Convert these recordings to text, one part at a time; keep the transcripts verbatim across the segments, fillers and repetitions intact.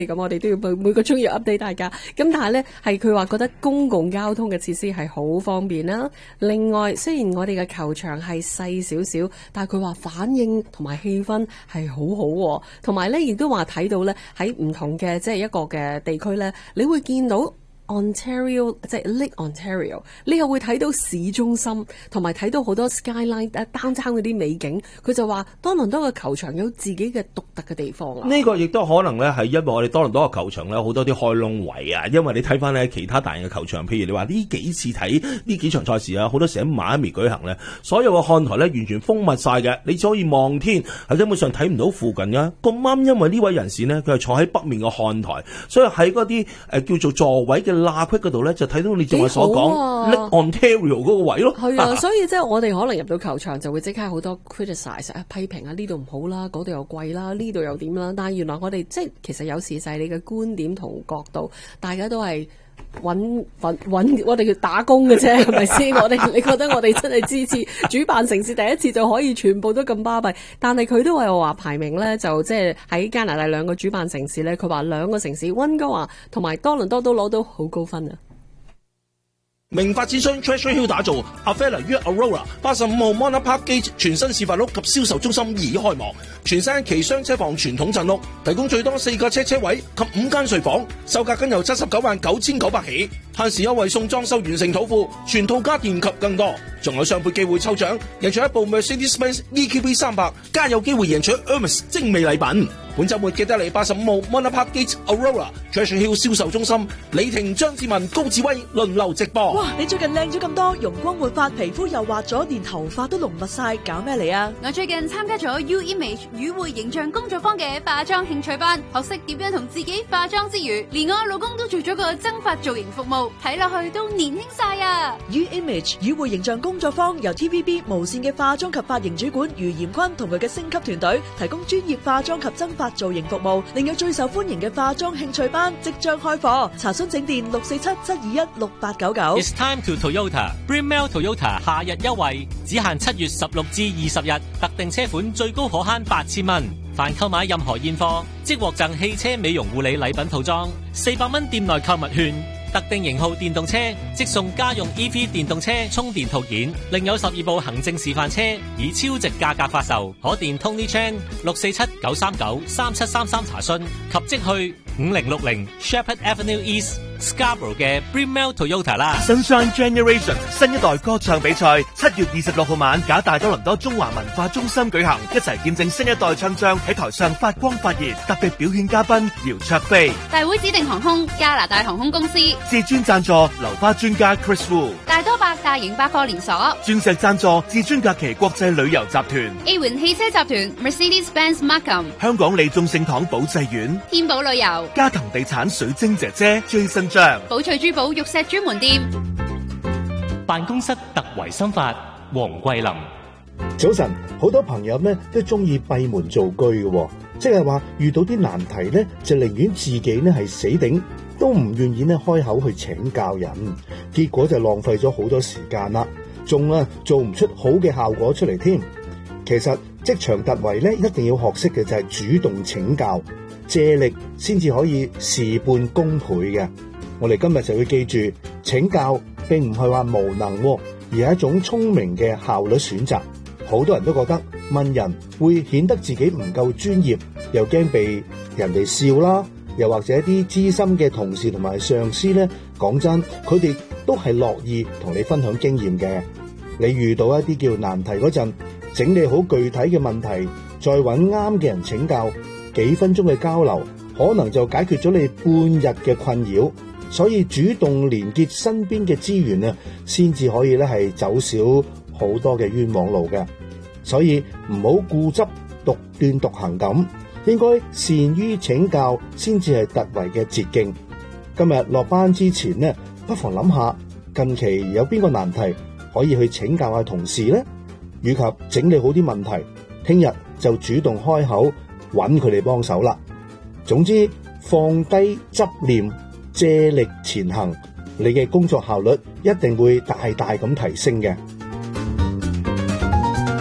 咁我哋都要每每個鐘要 update 大家。咁但係咧，係佢話覺得公共交通嘅設施係好方便啦。另外，雖然我哋嘅球場係細少少，但係佢話反應同埋氣氛係好好，同埋咧亦都話睇到咧喺唔同嘅即係一個嘅地區咧，你會見到 Ontario 即係 Lake Ontario， 你又會睇到市中心，同埋睇到好多 skyline 單撐嗰啲美景。佢就話多倫多嘅球場有自己嘅獨特嘅地方啊！ 呢個亦都可能咧係因為我哋多倫多嘅球場咧好多啲開窿位啊，因為你睇翻咧其他大型嘅球場，譬如你話呢幾次睇呢幾場賽事啊，好多時喺邁阿密舉行咧，所有嘅看台咧完全封密晒嘅，你只可以望天，係根本上睇唔到附近嘅。咁啱因為呢位人士呢，佢係坐喺北面嘅看台，所以喺嗰啲誒叫做座位嘅罅隙嗰度咧，就睇到你正話所講 Lake Ontario 嗰個位咯。 係啊，所以即係我哋可能入到球場就會即刻好多 criticize 啊，批評啊，呢度唔好啦，嗰度又貴啦，呢度又點啦。但係原來我哋即係其實有時就係你嘅觀點同角度，大家都係揾揾揾我哋叫打工嘅啫，係咪先？我哋你覺得我哋真係支持主辦城市第一次就可以全部都咁巴閉，但係佢都係話排名咧，就即係喺加拿大兩個主辦城市咧，佢話兩個城市溫哥華同埋多倫多都攞到好高分啊！ 明發展商 Treasure Hill 打造 Avella 於 Aurora 八十五號 Monarch Park Gate 全新示範屋及銷售中心已開幕，全新期雙車房傳統鎮屋，提供最多四個車車位及五間睡房，售價僅由七十九萬九千九百起，限時優惠送裝修完成土庫，全套家電及更多，仲有雙倍機會抽獎，贏取一部 Mercedes-Benz E Q B 三百，加有機會贏取 Hermes 精美禮品。本週末記得嚟八十五號 Monarch Park Gate Aurora Treasure Hill 銷售中心，李婷、張志文、高志威輪流直播。 哇！你最近靚咗咁多，容光煥發，皮膚又滑咗，連頭髮都濃密晒，搞咩嚟啊？ 我最近參加咗 U Image 語匯形象工作坊嘅化妝興趣班，學識點樣同自己化妝之餘，連我老公都做咗個增髮造型服務，睇落去都年輕晒啊 ！U Image 語匯形象工作坊由 T V B 無線嘅化妝及髮型主管余炎坤同佢嘅星級團隊提供專業化妝及增髮造型服務，另有最受歡迎嘅化妝興趣班即將開課，查詢請電六四七七二一六八九九。 It's time to Toyota Brimell Toyota 夏日優惠，只限七月十六至二十日，特定車款最高可慳八千蚊。凡購買任何現貨，即獲贈汽車美容護理禮品套裝，四百蚊店內購物券。特定型號電動車即送家用 E V 電動車充電套件，另有十二部行政示範車以超值價格發售，可電 Tony Chan 六四七九三九三七三三查詢，及即去五零六零 Shepherd Avenue East Scarborough 嘅 Brimell Toyota 啦。 Sunshine Generation 新一代歌唱比賽七月二十六號晚，假大多倫多中華文化中心舉行，一齊見證新一代唱將喺台上發光發熱。特別表演嘉賓姚焯菲， 大會指定航空加拿大航空公司， 至尊贊助流花專家 Chris Wu， 大多百大型百貨連鎖， 鑽石贊助至尊假期國際旅遊集團， A 環汽車集團 Mercedes-Benz Markham， 香港利眾聖堂保濟院， 天寶旅遊， 嘉騰地產水晶姐姐 Jason 張， 寶翠珠寶玉石專門店。 辦公室特維心法，黃桂林。 早晨，好多朋友呢都中意閉門造車嘅，即係話遇到啲難題呢，就寧願自己呢係死頂，都唔願意呢開口去請教人，結果就浪費咗好多時間啦，仲啊做唔出好嘅效果出嚟添。其實職場突圍呢，一定要學識嘅就係主動請教，借力先至可以事半功倍嘅。我哋今日就要記住，請教並唔係話無能，而係一種聰明嘅效率選擇。好多人都覺得問人會顯得自己唔夠專業，又驚被人哋笑啦，又或者一啲資深嘅同事同埋上司呢，講真，佢哋都係樂意同你分享經驗嘅。你遇到一啲叫難題嗰陣，整理好具體嘅問題，再揾啱嘅人請教，幾分鐘嘅交流，可能就解決咗你半日嘅困擾。所以主動連結身邊嘅資源啊，先至可以咧係走少好多嘅冤枉路嘅。所以唔好固執獨斷獨行咁，應該善於請教先至係突圍嘅捷徑。今日落班之前呢，不妨諗下近期有邊個難題可以去請教下同事呢，以及整理好啲問題，聽日就主動開口揾佢哋幫手啦。總之放低執念，借力前行，你嘅工作效率一定會大大咁提升嘅。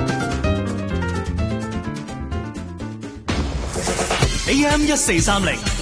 A M 一四三零